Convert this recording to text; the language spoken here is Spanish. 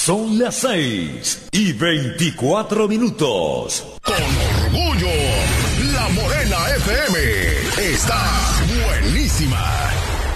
Son las 6:24. Con orgullo, La Morena FM está buenísima.